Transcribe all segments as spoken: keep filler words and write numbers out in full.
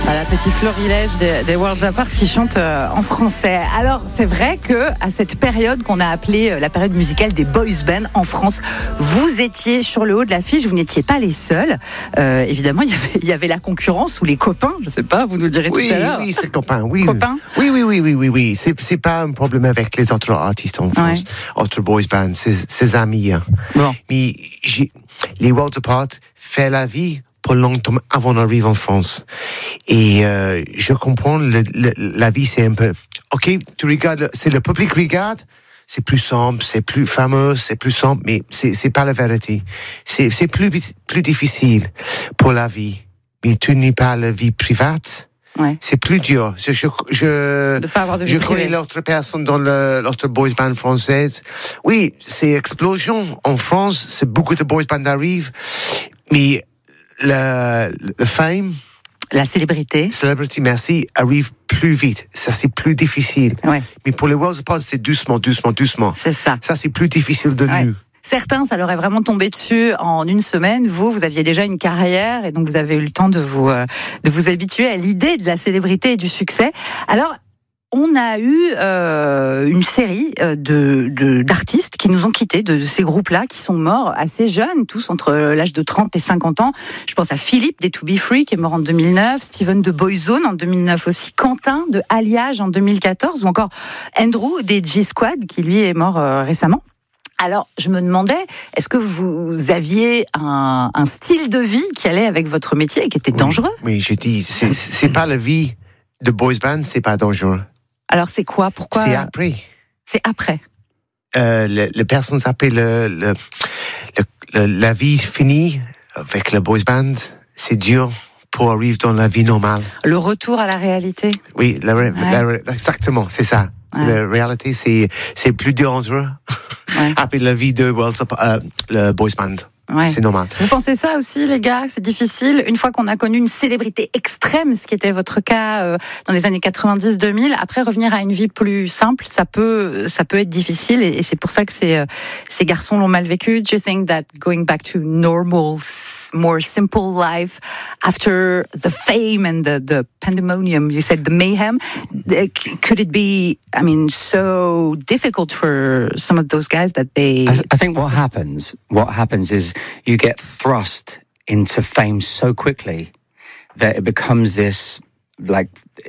Voilà, petit florilège des, des Worlds Apart qui chantent euh, en français. Alors, c'est vrai que à cette période qu'on a appelée euh, la période musicale des boys bands en France, vous étiez sur le haut de l'affiche, vous n'étiez pas les seuls. Euh, évidemment, il y avait, il y avait la concurrence ou les copains, je ne sais pas, vous nous le direz oui, tout à l'heure. Oui, c'est copains, oui. Copains oui, oui, oui, oui, oui, oui. C'est, c'est pas un problème avec les autres artistes en France, ouais. Autres boys bands, c'est, c'est amis. Hein. Bon. Mais j'ai, les Worlds Apart fait la vie pour longtemps avant d'arriver en France. Et euh, je comprends, le, le, la vie c'est un peu... Ok, tu regardes, c'est le public regarde, c'est plus simple, c'est plus fameux, c'est plus simple, mais c'est, c'est pas la vérité. C'est, c'est plus, plus difficile pour la vie. Mais tu n'es pas la vie privée. Ouais. C'est plus dur. Je, je, je, de pas avoir de je connais l'autre personne dans le, l'autre boys band française. Oui, c'est explosion. En France, c'est beaucoup de boys band arrivent, mais le, le fame, la célébrité, célébrité, merci, arrive plus vite. Ça, c'est plus difficile. Ouais. Mais pour les Worlds Apart, c'est doucement, doucement, doucement. C'est ça. Ça, c'est plus difficile de ouais. nous. Certains, ça leur est vraiment tombé dessus en une semaine. Vous, vous aviez déjà une carrière et donc vous avez eu le temps de vous, euh, de vous habituer à l'idée de la célébrité et du succès. Alors, on a eu euh, une série de, de, d'artistes qui nous ont quittés, de, de ces groupes-là, qui sont morts assez jeunes, tous entre l'âge de trente et cinquante ans. Je pense à Philippe des To Be Free, qui est mort en deux mille neuf, Steven de Boyzone en deux mille neuf aussi, Quentin de Alliage en deux mille quatorze, ou encore Andrew des G-Squad, qui lui est mort euh, récemment. Alors, je me demandais, est-ce que vous aviez un, un style de vie qui allait avec votre métier et qui était oui, dangereux ? Oui, j'ai dit, c'est, c'est pas la vie de boys band, c'est pas dangereux. Alors, c'est quoi ? Pourquoi ? C'est après. C'est après. Euh, le, les personnes après le, le, le, le, la vie finie avec le boys band, c'est dur pour arriver dans la vie normale. Le retour à la réalité. Oui, la, ouais. la, exactement, c'est ça. Ouais. La réalité, c'est, c'est plus dangereux ouais. après la vie de Worlds Up, euh, le boys band. Ouais. C'est normal. Vous pensez ça aussi, les gars, c'est difficile. Une fois qu'on a connu une célébrité extrême, ce qui était votre cas euh, dans les années quatre-vingt-dix deux mille, après revenir à une vie plus simple, ça peut, ça peut être difficile. Et, et c'est pour ça que ces, euh, ces garçons l'ont mal vécu. Do you think that going back to normal, more simple life after the fame and the, the pandemonium, you said the mayhem, could it be, I mean, so difficult for some of those guys that they... I, th- I think what happens, what happens is you get thrust into fame so quickly that it becomes this like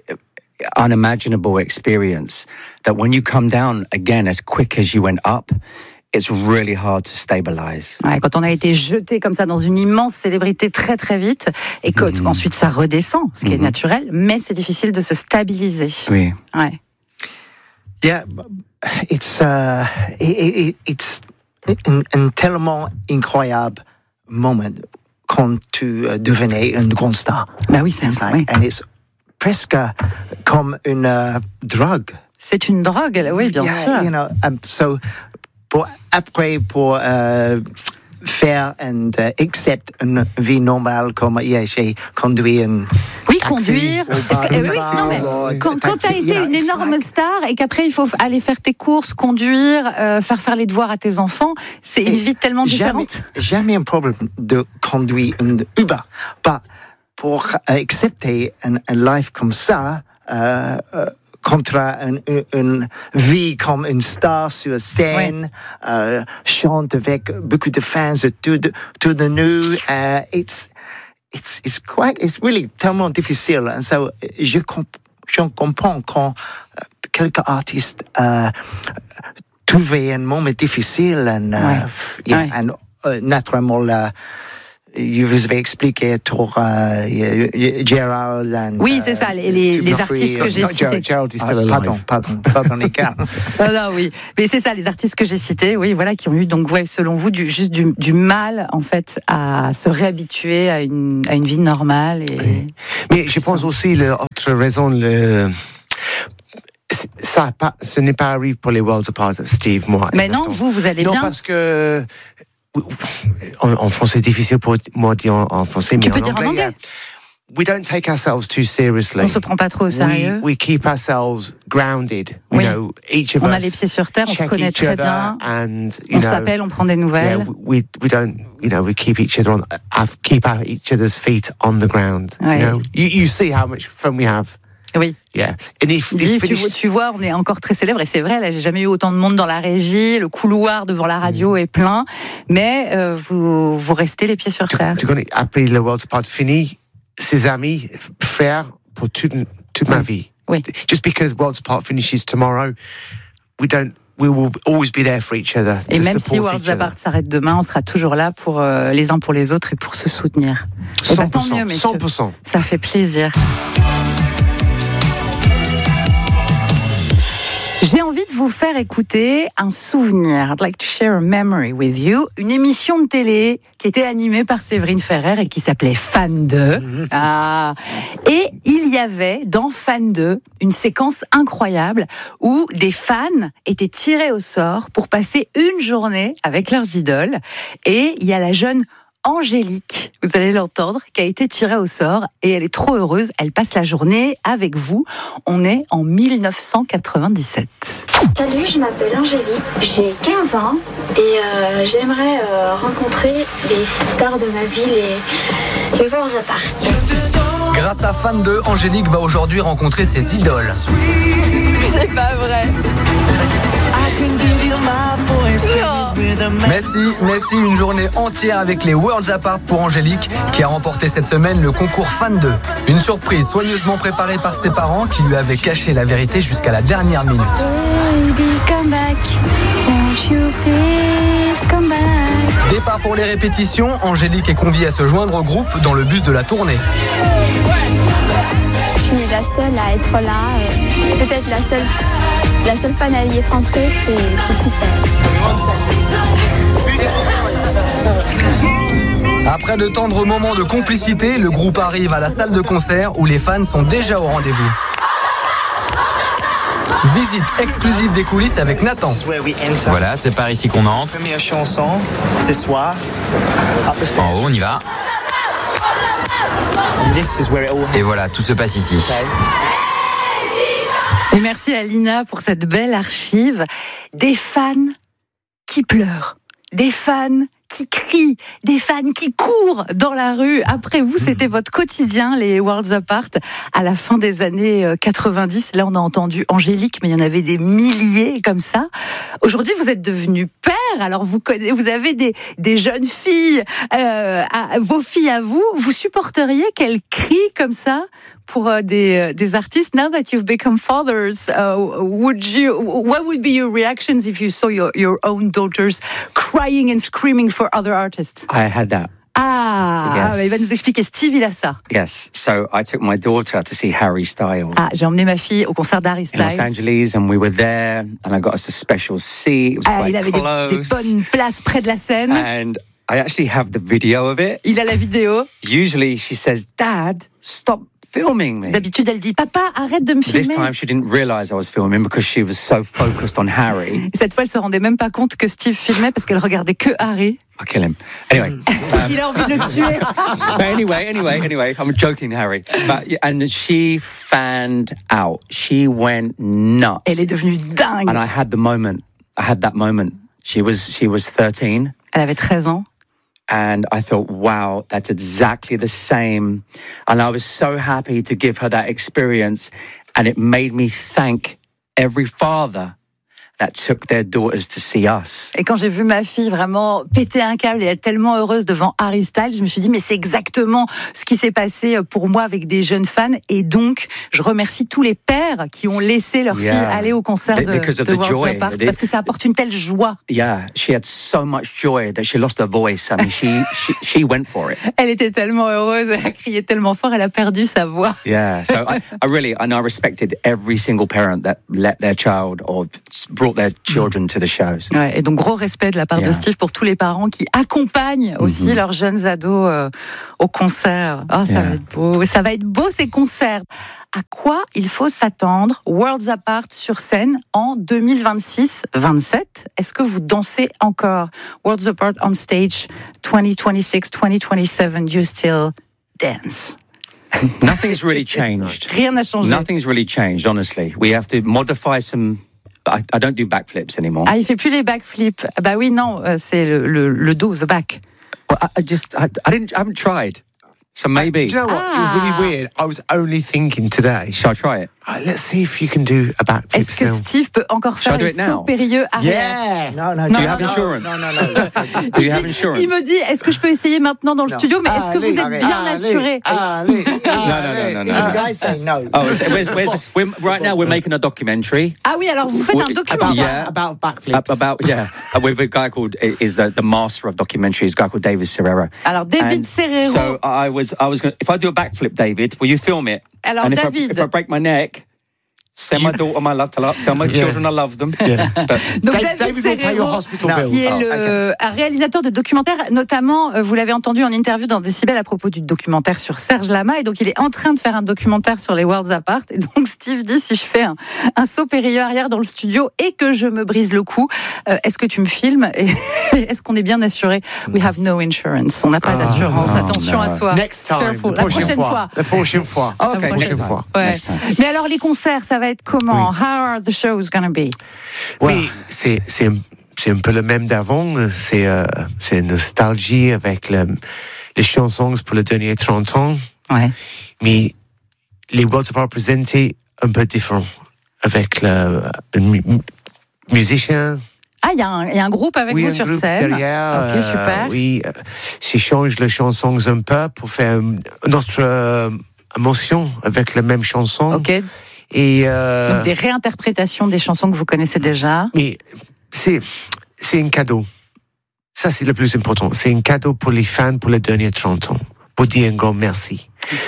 unimaginable experience that when you come down again as quick as you went up, it's really hard to stabilize. Ouais, quand on a été jeté comme ça dans une immense célébrité très très vite et qu'ensuite mm-hmm. ça redescend, ce qui mm-hmm. est naturel, mais c'est difficile de se stabiliser. Oui. Ouais. Yeah, it's uh, it, it, it's un, un tellement incroyable moment quand tu uh, devenais une grande star. Bah oui, c'est it's un like, oui. And it's presque comme une uh, drogue. C'est une drogue, oui, bien yeah, sûr. You know, um, so pour après pour uh, faire and uh, accept une vie normale comme yeah, j'ai conduit une oui taxi, conduire est-ce que, eh oui, non, mais quand, quand tu as été une énorme like... star et qu'après il faut aller faire tes courses, conduire, euh, faire faire les devoirs à tes enfants, c'est une vie tellement différente. Jamais, jamais un problème de conduire une Uber, pas pour accepter une life comme ça. Euh, euh, contre une, une, une vie comme une star sur scène, oui. euh, chante avec beaucoup de fans autour de, autour de nous. Uh, it's, it's, it's quite, it's really tellement difficile. And so, je, comp- je comprends quand uh, quelques artistes uh, trouvaient un moment difficile, and, uh, oui. yeah, oui. and uh, naturellement, uh, je vous avais expliqué pour uh, Gerald. And, oui, c'est ça, les, les, les artistes que j'ai cités. Gerald is still alive. Pardon, pardon, pardon les gars. non, non, oui, mais c'est ça, les artistes que j'ai cités, oui, voilà, qui ont eu donc, ouais, selon vous, du, juste du, du mal, en fait, à se réhabituer à une, à une vie normale. Et... Oui. Mais je pense aussi l'autre raison, le ça, pas, ce n'est pas arrivé pour les Worlds Apart, Steve, moi. Mais non, vous, vous allez non, bien. Non, parce que en, en français, c'est difficile pour moi de dire en, en français, mais tu en peux dire anglais, en anglais. we don't take ourselves too seriously. On se prend pas trop au sérieux. We, we keep ourselves grounded. You oui. know, each of on us a les pieds sur terre, on se connaît très bien. And, on know, s'appelle, on prend des nouvelles. Yeah, we we don't, you know, we keep each other on, have, keep our, each other's feet on the ground. Ouais. You know, you, you see how much fun we have. Oui. Yeah. And if Dis, tu, vois, tu vois, on est encore très célèbre et c'est vrai, là, j'ai jamais eu autant de monde dans la régie, le couloir devant la radio mm. est plein, mais euh, vous, vous restez les pieds sur terre. Tu connais, après le Worlds Apart fini, ses amis, frères, pour toute, toute oui. ma vie. Oui. Just because Worlds Apart finishes tomorrow, we don't, we will always be there for each other. Et même si Worlds Apart s'arrête demain, on sera toujours là pour euh, les uns pour les autres et pour se soutenir. cent pour cent, bah, tant mieux, messieurs. cent pour cent. Ça fait plaisir. J'ai envie de vous faire écouter un souvenir. I'd like to share a memory with you. Une émission de télé qui était animée par Séverine Ferrer et qui s'appelait Fan deux. Mmh. Ah. Et il y avait dans Fan deux une séquence incroyable où des fans étaient tirés au sort pour passer une journée avec leurs idoles. Et il y a la jeune Angélique, vous allez l'entendre, qui a été tirée au sort et elle est trop heureuse. Elle passe la journée avec vous. On est en dix-neuf cent quatre-vingt-dix-sept. Salut, je m'appelle Angélique, j'ai quinze ans et euh, j'aimerais euh, rencontrer les stars de ma vie, les, les Worlds Apart. Grâce à Fan deux, Angélique va aujourd'hui rencontrer ses idoles. C'est pas vrai. Mais si, mais si, une journée entière avec les Worlds Apart pour Angélique, qui a remporté cette semaine le concours Fan deux. Une surprise soigneusement préparée par ses parents qui lui avaient caché la vérité jusqu'à la dernière minute. Baby, come back. Won't you please come back. Départ pour les répétitions, Angélique est conviée à se joindre au groupe dans le bus de la tournée. Je suis la seule à être là, euh, peut-être la seule, la seule fan à y être entrée, c'est, c'est super. Après de tendres moments de complicité, le groupe arrive à la salle de concert où les fans sont déjà au rendez-vous. Visite exclusive des coulisses avec Nathan. Voilà, c'est par ici qu'on entre. Première chanson, ce soir. En haut, on y va. Et voilà, tout se passe ici. Et merci à Lina pour cette belle archive. Des fans qui pleurent, des fans qui crient, des fans qui courent dans la rue. Après vous, c'était votre quotidien, les Worlds Apart, à la fin des années quatre-vingt-dix. Là, on a entendu Angélique, mais il y en avait des milliers comme ça. Aujourd'hui, vous êtes devenu père. Alors, vous connaissez, vous avez des, des jeunes filles, euh, à, vos filles à vous. Vous supporteriez qu'elles crient comme ça pour euh, des, des artistes? Now that you've become fathers, uh, would you, what would be your reactions if you saw your, your own daughters crying and screaming for other artists? I had that. Ah, Yes. il va nous expliquer. Steve, il a ça. Yes. So I took my daughter to see Harry Styles. Ah, j'ai emmené ma fille au concert d'Harry In Los Styles. Angeles, and we were there, and I got us a special seat. It was Ah, quite il avait des, des close. bonnes places près de la scène. And I actually have the video of it. Il a la vidéo. Usually she says, "Dad, stop filming me." D'habitude, elle dit, papa, arrête de me This filmer. time she didn't realize I was filming because she was so focused on Harry. Et cette fois, elle se rendait même pas compte que Steve filmait parce qu'elle regardait que Harry. I'll kill him. Anyway. um, Il a envie de le tuer. but anyway, anyway, anyway, I'm joking, Harry. But and she fanned out. She went nuts. Elle est devenue dingue. And I had the moment. I had that moment. She was she was thirteen. Elle avait treize ans. And I thought, wow, that's exactly the same. And I was so happy to give her that experience. And it made me thank every father that took their daughters to see us. Et quand j'ai vu ma fille vraiment péter un câble et être tellement heureuse devant Harry Styles, je me suis dit, mais c'est exactement ce qui s'est passé pour moi avec des jeunes fans. Et donc, je remercie tous les pères qui ont laissé leur Yeah. fille aller au concert de, Because of de the Worlds joy. Apart, parce que ça apporte une telle joie. Yeah, she had so much joy that she lost her voice. I mean, she she, she went for it. Elle était tellement heureuse, elle a crié tellement fort, elle a perdu sa voix. Yeah, so I, I really, and I respected every single parent that let their child or brought their children to the shows. Ouais, et donc gros respect de la part Yeah. de Steve pour tous les parents qui accompagnent aussi Mm-hmm. leurs jeunes ados euh, au concert. Ah, ça Yeah. va être beau, ça va être beau ces concerts. À quoi il faut s'attendre Worlds Apart sur scène en deux mille vingt-six vingt-sept? Est-ce que vous dansez encore? Worlds Apart on stage twenty twenty-six twenty twenty-seven, you still dance? Nothing's really changed. Rien n'a changé. Nothing's really changed, honestly. We have to modify some... I, I don't do backflips anymore. Ah, il fait plus les backflips. Bah oui, non, c'est le, le, le dos, the back. Well, I, I just, I, I didn't, I haven't tried. So maybe. Uh, do you know what? Ah. It was really weird. I was only thinking today. Shall I try it? Uh, let's see if you can do a backflip Est-ce que still. Steve peut encore faire les sauts périlleux arrière? Yeah. No, no, Do you no, have no, insurance? No, no, no. Do you have insurance? Il me dit, est-ce que je peux essayer maintenant dans le Non. studio, mais est-ce que Allez, vous êtes allez, bien allez, assuré? allez, No, no, no, no, The no. guy say no. Oh, where's, where's, we're, right now we're making a documentary. Ah oui, alors vous faites un About- documentaire. yeah. About backflips. About, yeah, with a guy called, is the, the master of documentaries, a guy called David Serrero. Alors David And Serrero. So I was, I was going. If I do a backflip, David, will you film it? Alors, and if David. I, if I break my neck, send my daughter my love to love. Tell my children I love them. But, Donc David, David will pay your Serrero, hospital No. bills. qui est Oh, le, un réalisateur de documentaires, notamment, euh, vous l'avez entendu en interview dans Décibel à propos du documentaire sur Serge Lama, et donc il est en train de faire un documentaire sur les Worlds Apart, et donc Steve dit, si je fais un, un saut périlleux arrière dans le studio et que je me brise le cou, euh, est-ce que tu me filmes et est-ce qu'on est bien assuré? We have no insurance, on n'a pas d'assurance, oh, attention no. à toi. Next time. Careful. La La prochaine fois. fois. La prochaine fois. oh, okay, La next prochaine time. fois. Ouais. Next time. Mais alors les concerts, ça va être comment? How are the shows gonna be? Oui, c'est, c'est, un- c'est un peu le même d'avant. C'est, euh, c'est nostalgie avec le, les chansons pour les derniers trente ans. Ouais. Mais les Worlds Apart présentés un peu différents. Avec le, un mu- mu- musicien. Ah, il y, a un- il y a un groupe avec Oui, vous un sur groupe scène. derrière. Ok, euh, super. oui, euh, c'est change les chansons un peu pour faire notre euh, émotion avec la même chanson. Ok. Et euh, Donc des réinterprétations des chansons que vous connaissez déjà. mais c'est c'est un cadeau. Ça c'est le plus important. C'est un cadeau pour les fans pour les derniers trente ans. Pour dire un grand merci.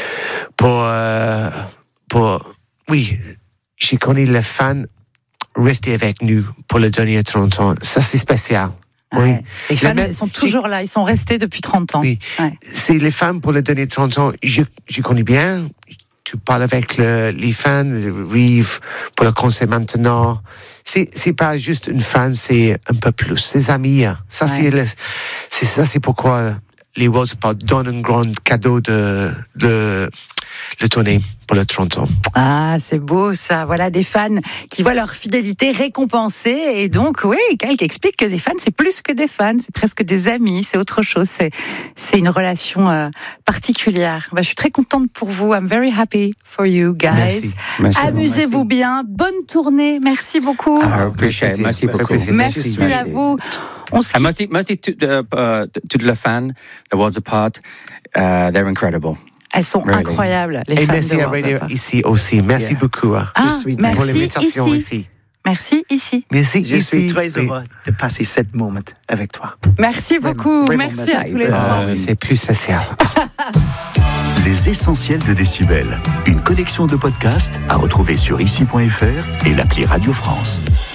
Pour euh, pour oui, j'ai connu les fans rester avec nous pour les derniers trente ans. Ça c'est spécial. Oui. Ouais. Les fans, Les mêmes- ils sont toujours là, ils sont restés depuis trente ans. Oui. Ouais. C'est les fans pour les derniers trente ans. Je, je connais bien. Tu parles avec le, les fans, Rive, pour le concert maintenant. C'est, c'est pas juste une fan, c'est un peu plus. C'est amis. Ça, Ouais. c'est, le, c'est ça, c'est pourquoi les Worlds Apart donnent un grand cadeau de, de, le tournée pour le trente ans. Ah, c'est beau ça. Voilà des fans qui voient leur fidélité récompensée. Et donc, oui, Calque explique que des fans, c'est plus que des fans, c'est presque des amis, c'est autre chose. C'est, c'est une relation euh, particulière. Bah, je suis très contente pour vous. I'm very happy for you guys. Merci. Merci. Amusez-vous bien. Bonne tournée. Merci beaucoup. I appreciate it. Merci Avec beaucoup. plaisir. Merci, merci. à vous. On se And quitte. merci, merci to, uh, uh, to the fan, the Worlds Apart. Uh, they're incredible. Elles sont Really. incroyables, les Et fans merci de à Worlds Radio Apart. ici aussi. Merci Yeah. beaucoup hein, Ah, suis- pour merci l'invitation ici. ici. Merci ici. Merci Je ici. suis très Oui. heureux de passer cette moment avec toi. Merci Vraiment, beaucoup. vraiment merci à merci. tous les Euh, trois. c'est plus spécial. Les essentiels de Décibel, une collection de podcasts à retrouver sur ici point f r et l'appli Radio France.